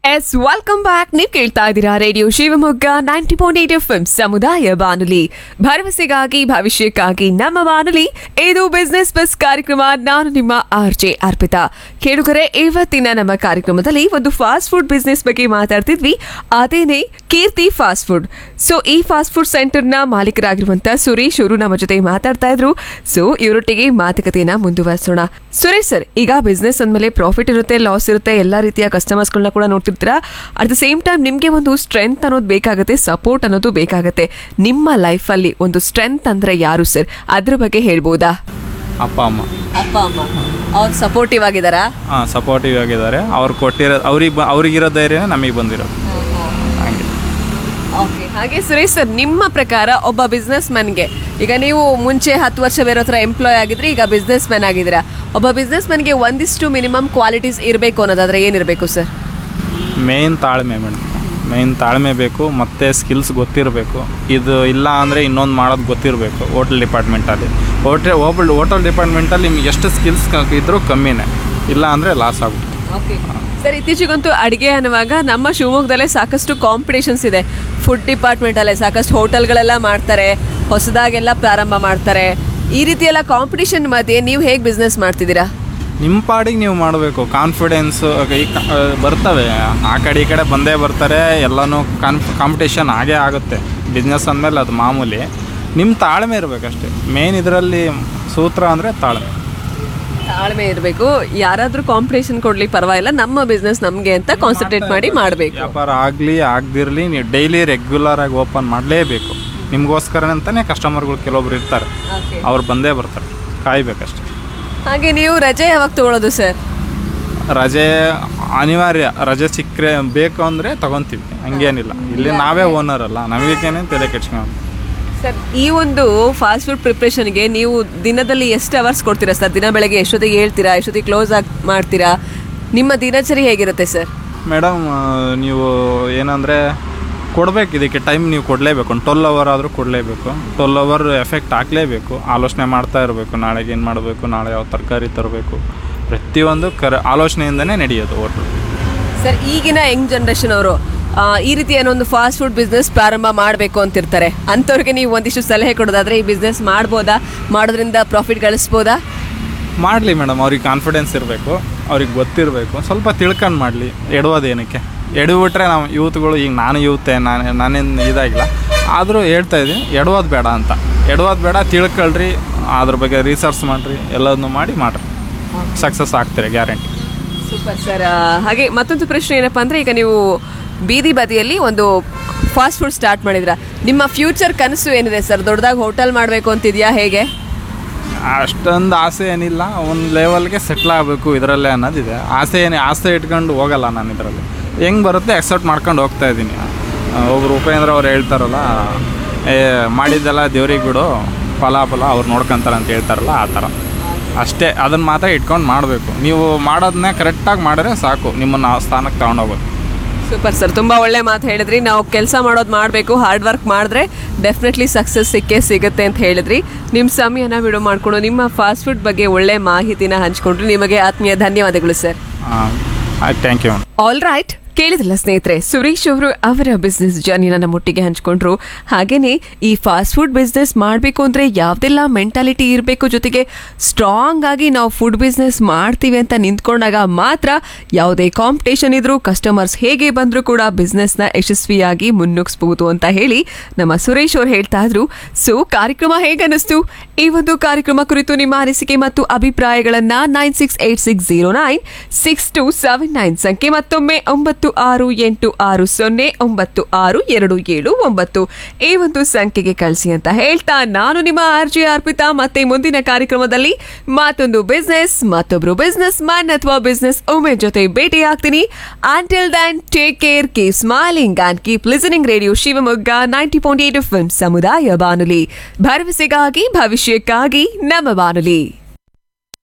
S welcome back. ನೀವು ಕೇಳ್ತಾ ಇದ್ದೀರಾ ರೇಡಿಯೋ ಶಿವಮೊಗ್ಗ 90.8 FM ಸಮುದಾಯ ಬಾನುಲಿ, ಭರವಸೆಗಾಗಿ ಭವಿಷ್ಯಕ್ಕಾಗಿ ನಮ್ಮ ಬಾನುಲಿ. ಇದು ಬಿಸ್ನೆಸ್ ಬಸ್ ಕಾರ್ಯಕ್ರಮ. ನಾನು ನಿಮ್ಮ RJ ಅರ್ಪಿತಾ. ಕೇಳುಗರೆ, ಇವತ್ತಿನ ನಮ್ಮ ಕಾರ್ಯಕ್ರಮದಲ್ಲಿ ಒಂದು ಫಾಸ್ಟ್ ಫುಡ್ ಬಿಸ್ನೆಸ್ ಬಗ್ಗೆ ಮಾತಾಡ್ತಿದ್ವಿ. ಅದೇನೆ ಕೀರ್ತಿ ಫಾಸ್ಟ್ ಫುಡ್. ಸೊ ಈ ಫಾಸ್ಟ್ ಫುಡ್ ಸೆಂಟರ್ ನ ಮಾಲೀಕರಾಗಿರುವಂತ ಸುರೇಶ್ ಅವರು ನಮ್ಮ ಜೊತೆ ಮಾತಾಡ್ತಾ ಇದ್ರು. ಸೊ ಇವರೊಟ್ಟಿಗೆ ಮಾತುಕತೆಯನ್ನ ಮುಂದುವರಿಸೋಣ. ಸುರೇಶ್ ಸರ್, ಈಗ ಬಿಸ್ನೆಸ್ ಅಂದ್ಮೇಲೆ ಪ್ರಾಫಿಟ್ ಇರುತ್ತೆ, ಲಾಸ್ ಇರುತ್ತೆ, ಎಲ್ಲಾ ರೀತಿಯ ಕಸ್ಟಮರ್ಸ್ಗಳನ್ನ ಕೂಡ ನೋಡ್ತಿರ್ತೀರಾ. ಅಟ್ ದ ಸೇಮ್ ಟೈಮ್ ನಿಮ್ಗೆ ಒಂದು ಸ್ಟ್ರೆಂತ್ ಅನ್ನೋದು ಬೇಕಾಗುತ್ತೆ, ಸಪೋರ್ಟ್ ಅನ್ನೋದು ಬೇಕಾಗುತ್ತೆ. ನಿಮ್ಮ ಲೈಫ್ ಅಲ್ಲಿ ಒಂದು ಸ್ಟ್ರೆಂತ್ ಅಂದ್ರೆ ಯಾರು ಸರ್? ಅದ್ರ ಬಗ್ಗೆ ಹೇಳ್ಬೋದಾ? ಅಪ್ಪ ಅಮ್ಮ ಅವ್ರು ಸಪೋರ್ಟಿವ್ ಆಗಿದಾರಾ? ಸಪೋರ್ಟಿವ್ ಆಗಿದ್ದಾರೆ. ಅವ್ರು ಕೊಟ್ಟಿರೋ ಅವ್ರಿಗಿರೋ ಧೈರ್ಯ ನಮಗೆ ಬಂದಿರೋದು. ಓಕೆ, ಹಾಗೆ ಸುರೇಶ್ ಸರ್, ನಿಮ್ಮ ಪ್ರಕಾರ ಒಬ್ಬ ಬಿಸ್ನೆಸ್ ಮ್ಯಾನ್ಗೆ, ಈಗ ನೀವು ಮುಂಚೆ 10 ವರ್ಷ ಬೇರೆ ಹತ್ರ ಎಂಪ್ಲಾಯ್ ಆಗಿದ್ರೆ, ಈಗ ಬಿಸ್ನೆಸ್ ಮ್ಯಾನ್ ಆಗಿದ್ದೀರಾ. ಒಬ್ಬ ಬಿಸ್ನೆಸ್ ಮ್ಯಾನ್ಗೆ ಒಂದಿಷ್ಟು ಮಿನಿಮಮ್ ಕ್ವಾಲಿಟೀಸ್ ಇರಬೇಕು ಅನ್ನೋದಾದ್ರೆ ಏನಿರಬೇಕು ಸರ್? ಮೇನ್ ತಾಳ್ಮೆ ಮೇಡಮ್, ಮೇನ್ ತಾಳ್ಮೆ ಬೇಕು, ಮತ್ತು ಸ್ಕಿಲ್ಸ್ ಗೊತ್ತಿರಬೇಕು. ಇದು ಇಲ್ಲ ಅಂದರೆ ಇನ್ನೊಂದು ಮಾಡೋದು ಗೊತ್ತಿರಬೇಕು. ಹೋಟೆಲ್ ಡಿಪಾರ್ಟ್ಮೆಂಟಲ್ಲಿ ಹೋಟೆಲ್ ಡಿಪಾರ್ಟ್ಮೆಂಟಲ್ಲಿ ನಿಮ್ಗೆ ಎಷ್ಟು ಸ್ಕಿಲ್ಸ್ ಇದ್ರೂ ಕಮ್ಮಿನೇ, ಇಲ್ಲ ಅಂದರೆ ಲಾಸ್ ಆಗುತ್ತೆ. ಓಕೆ ಸರ್, ಇತ್ತೀಚೆಗಂತೂ ಅಡುಗೆ ಅನ್ನುವಾಗ ನಮ್ಮ ಶಿವಮೊಗ್ಗದಲ್ಲೇ ಸಾಕಷ್ಟು ಕಾಂಪಿಟೇಷನ್ಸ್ ಇದೆ. ಫುಡ್ ಡಿಪಾರ್ಟ್ಮೆಂಟಲ್ಲೇ ಸಾಕಷ್ಟು ಹೋಟೆಲ್ಗಳೆಲ್ಲ ಮಾಡ್ತಾರೆ, ಹೊಸದಾಗೆಲ್ಲ ಪ್ರಾರಂಭ ಮಾಡ್ತಾರೆ. ಈ ರೀತಿ ಎಲ್ಲ ಕಾಂಪಿಟೇಷನ್ ಮಧ್ಯೆ ನೀವು ಹೇಗೆ ಬಿಸ್ನೆಸ್ ಮಾಡ್ತಿದ್ದೀರಾ? ನಿಮ್ಮ ಪಾಡಿಗೆ ನೀವು ಮಾಡಬೇಕು. ಕಾನ್ಫಿಡೆನ್ಸು ಬರ್ತವೆ, ಆ ಕಡೆ ಈ ಕಡೆ ಬಂದೇ ಬರ್ತಾರೆ, ಎಲ್ಲನೂ ಕಾಂಪಿಟೇಷನ್ ಆಗೇ ಆಗುತ್ತೆ. ಬಿಸ್ನೆಸ್ ಅಂದಮೇಲೆ ಅದು ಮಾಮೂಲಿ. ನಿಮ್ಮ ತಾಳ್ಮೆ ಇರಬೇಕಷ್ಟೇ ಮೇನ್. ಇದರಲ್ಲಿ ಸೂತ್ರ ಅಂದರೆ ತಾಳ್ಮೆ ಇರಬೇಕು. ಯಾರಾದರೂ ಕಾಂಪಿಟೇಷನ್ ಕೊಡ್ಲಿ ಪರವಾಗಿಲ್ಲ, ನಮ್ಮ ಬಿಸ್ನೆಸ್ ನಮಗೆ ಅಂತ ಕಾನ್ಸಂಟ್ರೇಟ್ ಮಾಡಿ ಮಾಡಬೇಕು. ವ್ಯಾಪಾರ ಆಗಲಿ ಆಗದಿರಲಿ, ನೀವು ಡೈಲಿ ರೆಗ್ಯುಲರ್ ಆಗಿ ಓಪನ್ ಮಾಡಲೇಬೇಕು. ನಿಮಗೋಸ್ಕರ ಅಂತಲೇ ಕಸ್ಟಮರ್ಗಳು ಕೆಲವೊಬ್ರು ಇರ್ತಾರೆ, ಅವ್ರು ಬಂದೇ ಬರ್ತಾರೆ, ಕಾಯಬೇಕಷ್ಟೆ. ಹಾಗೆ ನೀವು ರಜೆ ಯಾವಾಗ ತಗೊಳ್ಳೋದು ಸರ್? ರಜೆ ಅನಿವಾರ್ಯ. ರಜೆ ಸಿಕ್ಕರೆ ಬೇಕು ಅಂದರೆ ತಗೊತೀವಿ, ಹಂಗೇನಿಲ್ಲ. ಇಲ್ಲಿ ನಾವೇ ಓನರ್ ಅಲ್ಲ, ನಮಗೇನೆ ತಲೆ ಕೆಡ್ಸ್ಕೊಂಡು. ಸರ್, ಈ ಒಂದು ಫಾಸ್ಟ್ ಫುಡ್ ಪ್ರಿಪ್ರೇಷನ್ಗೆ ನೀವು ದಿನದಲ್ಲಿ ಎಷ್ಟು ಅವರ್ಸ್ ಕೊಡ್ತೀರಾ ಸರ್? ದಿನ ಬೆಳಗ್ಗೆ ಎಷ್ಟೊತ್ತಿಗೆ ಹೇಳ್ತೀರಾ, ಎಷ್ಟೊತ್ತಿಗೆ ಕ್ಲೋಸ್ ಆಗಿ ಮಾಡ್ತೀರಾ? ನಿಮ್ಮ ದಿನಚರಿ ಹೇಗಿರುತ್ತೆ ಸರ್? ಮೇಡಮ್, ನೀವು ಏನಂದರೆ ಕೊಡಬೇಕು, ಇದಕ್ಕೆ ಟೈಮ್ ನೀವು ಕೊಡಲೇಬೇಕು. 12 ಅವರ್ ಆದರೂ ಕೊಡಲೇಬೇಕು. 12 ಅವರ್ ಎಫೆಕ್ಟ್ ಹಾಕಲೇಬೇಕು. ಆಲೋಚನೆ ಮಾಡ್ತಾ ಇರಬೇಕು, ನಾಳೆಗೆ ಏನು ಮಾಡಬೇಕು, ನಾಳೆ ಯಾವ ತರಕಾರಿ ತರಬೇಕು, ಪ್ರತಿಯೊಂದು ಆಲೋಚನೆಯಿಂದನೇ ನಡೆಯೋದು ಹೋಟ್ಲು. ಸರ್, ಈಗಿನ ಯಂಗ್ ಜನ್ರೇಷನ್ ಅವರು ಈ ರೀತಿ ಏನೋ ಒಂದು ಫಾಸ್ಟ್ ಫುಡ್ ಬಿಸ್ನೆಸ್ ಪ್ರಾರಂಭ ಮಾಡಬೇಕು ಅಂತಿರ್ತಾರೆ. ಅಂಥವ್ರಿಗೆ ನೀವು ಒಂದಿಷ್ಟು ಸಲಹೆ ಕೊಡೋದಾದರೆ, ಈ ಬಿಸ್ನೆಸ್ ಮಾಡ್ಬೋದಾ, ಮಾಡೋದ್ರಿಂದ ಪ್ರಾಫಿಟ್ ಗಳಿಸ್ಬೋದಾ? ಮಾಡಲಿ ಮೇಡಮ್, ಅವ್ರಿಗೆ ಕಾನ್ಫಿಡೆನ್ಸ್ ಇರಬೇಕು, ಅವ್ರಿಗೆ ಗೊತ್ತಿರಬೇಕು, ಸ್ವಲ್ಪ ತಿಳ್ಕೊಂಡು ಮಾಡಲಿ. ಎಡುವುದೇನಕ್ಕೆ ಎಡವಿಬಿಟ್ರೆ ನಾವು ಯೂತ್ಗಳು, ಈಗ ನಾನು ಯೂತೆ, ನಾನೇನು ಇದಾಗಿಲ್ಲ, ಆದರೂ ಹೇಳ್ತಾಯಿದ್ದೀನಿ, ಎಡವೋದು ಬೇಡ ಅಂತ. ಎಡವೋದು ಬೇಡ, ತಿಳ್ಕೊಳ್ರಿ, ಅದ್ರ ಬಗ್ಗೆ ರಿಸರ್ಚ್ ಮಾಡಿರಿ, ಎಲ್ಲದನ್ನೂ ಮಾಡಿರಿ, ಸಕ್ಸಸ್ ಆಗ್ತೀರಿ, ಗ್ಯಾರಂಟಿ. Super sir. ಹಾಗೆ ಮತ್ತೊಂದು ಪ್ರಶ್ನೆ ಏನಪ್ಪ ಅಂದರೆ, ಈಗ ನೀವು ಬೀದಿ ಬದಿಯಲ್ಲಿ ಒಂದು ಫಾಸ್ಟ್ ಫುಡ್ ಸ್ಟಾರ್ಟ್ ಮಾಡಿದ್ರ, ನಿಮ್ಮ ಫ್ಯೂಚರ್ ಕನಸು ಏನಿದೆ ಸರ್? ದೊಡ್ಡದಾಗಿ ಹೋಟೆಲ್ ಮಾಡಬೇಕು ಅಂತಿದೆಯಾ, ಹೇಗೆ? ಅಷ್ಟೊಂದು ಆಸೆ ಏನಿಲ್ಲ, ಒಂದು ಲೆವೆಲ್ಗೆ ಸೆಟ್ಲ್ ಆಗಬೇಕು ಇದರಲ್ಲೇ ಅನ್ನೋದಿದೆ. ಆಸೆ ಇಟ್ಕೊಂಡು ಹೋಗಲ್ಲ ನಾನು. ಇದರಲ್ಲಿ ಹೆಂಗೆ ಬರುತ್ತೆ ಎಕ್ಸೆಪ್ಟ್ ಮಾಡ್ಕೊಂಡು ಹೋಗ್ತಾ ಇದ್ದೀನಿ. ಒಬ್ಬರು ಉಪೇಂದ್ರ ಅವ್ರು ಹೇಳ್ತಾರಲ್ಲ, ಮಾಡಿದ್ದೆಲ್ಲ ದೇವ್ರಿಗೆ ಬಿಡು, ಫಲ ಅವ್ರು ನೋಡ್ಕೊತಾರೆ ಅಂತ ಹೇಳ್ತಾರಲ್ಲ, ಆ ಥರ ಅಷ್ಟೇ. ಅದನ್ನು ಮಾತ್ರ ಇಟ್ಕೊಂಡು ಮಾಡಬೇಕು. ನೀವು ಮಾಡೋದನ್ನೇ ಕರೆಕ್ಟಾಗಿ ಮಾಡಿದ್ರೆ ಸಾಕು, ನಿಮ್ಮನ್ನು ಆ ಸ್ಥಾನಕ್ಕೆ ತೊಗೊಂಡೋಗೋದು. ಸೂಪರ್ ಸರ್, ತುಂಬ ಒಳ್ಳೆ ಮಾತು ಹೇಳಿದ್ರಿ. ನಾವು ಕೆಲಸ ಮಾಡೋದು ಮಾಡಬೇಕು, ಹಾರ್ಡ್ ವರ್ಕ್ ಮಾಡಿದ್ರೆ ಡೆಫಿನೆಟ್ಲಿ ಸಕ್ಸಸ್ ಸಿಗುತ್ತೆ ಅಂತ ಹೇಳಿದ್ರಿ. ನಿಮ್ಮ ಸಮಯನ ಬಿಡು ಮಾಡಿಕೊಂಡು ನಿಮ್ಮ ಫಾಸ್ಟ್ ಫುಡ್ ಬಗ್ಗೆ ಒಳ್ಳೆ ಮಾಹಿತಿನ ಹಂಚ್ಕೊಂಡ್ರು. ನಿಮಗೆ ಆತ್ಮೀಯ ಧನ್ಯವಾದಗಳು sir. Thank you. All right, ಕೇಳಿದ್ರಲ್ಲ ಸ್ನೇಹಿತರೆ, ಸುರೇಶ್ ಅವರು ಅವರ ಬಿಸ್ನೆಸ್ ಜರ್ನಿನ ನಮ್ಮೊಟ್ಟಿಗೆ ಹಂಚ್ಕೊಂಡ್ರು. ಹಾಗೇನೆ ಈ ಫಾಸ್ಟ್ ಫುಡ್ ಬಿಸ್ನೆಸ್ ಮಾಡಬೇಕು ಅಂದರೆ ಯಾವ್ದೆಲ್ಲ ಮೆಂಟಾಲಿಟಿ ಇರಬೇಕು, ಜೊತೆಗೆ ಸ್ಟ್ರಾಂಗ್ ಆಗಿ ನಾವು ಫುಡ್ ಬಿಸ್ನೆಸ್ ಮಾಡ್ತೀವಿ ಅಂತ ನಿಂತ್ಕೊಂಡಾಗ ಮಾತ್ರ ಯಾವುದೇ ಕಾಂಪಿಟೇಷನ್ ಇದ್ರೂ, ಕಸ್ಟಮರ್ಸ್ ಹೇಗೆ ಬಂದರೂ ಕೂಡ ಬಿಸ್ನೆಸ್ನ ಯಶಸ್ವಿಯಾಗಿ ಮುನ್ನುಗ್ಸ್ಬೋದು ಅಂತ ಹೇಳಿ ನಮ್ಮ ಸುರೇಶ್ ಅವರು ಹೇಳ್ತಾ ಇದ್ರು. ಸೊ ಕಾರ್ಯಕ್ರಮ ಹೇಗನ್ನಿಸ್ತು? ಈ ಒಂದು ಕಾರ್ಯಕ್ರಮ ಕುರಿತು ನಿಮ್ಮ ಅನಿಸಿಕೆ ಮತ್ತು ಅಭಿಪ್ರಾಯಗಳನ್ನ 9686096279 ಸಂಖ್ಯೆ, ಮತ್ತೊಮ್ಮೆ 9686096279 ಈ ಒಂದು ಸಂಖ್ಯೆಗೆ ಕಳಿಸಿ ಅಂತ ಹೇಳ್ತಾ, ನಾನು ನಿಮ್ಮ RJ ಅರ್ಪಿತಾ. ಮತ್ತೆ ಮುಂದಿನ ಕಾರ್ಯಕ್ರಮದಲ್ಲಿ ಮತ್ತೊಂದು ಬಿಸ್ನೆಸ್, ಮತ್ತೊಬ್ರು ಬಿಸ್ನೆಸ್ ಮ್ಯಾನ್ ಅಥವಾ ಬಿಸ್ನೆಸ್ ವುಮೆನ್ ಜೊತೆ ಭೇಟಿ ಆಗ್ತೀನಿ. Until then, take care, keep smiling and keep listening radio Shivamogga 90.8 FM ಸಮುದಾಯ ಬಾನುಲಿ, ಭರವಸೆಗಾಗಿ ಭವಿಷ್ಯಕ್ಕಾಗಿ ನಮ್ಮ ಬಾನುಲಿ.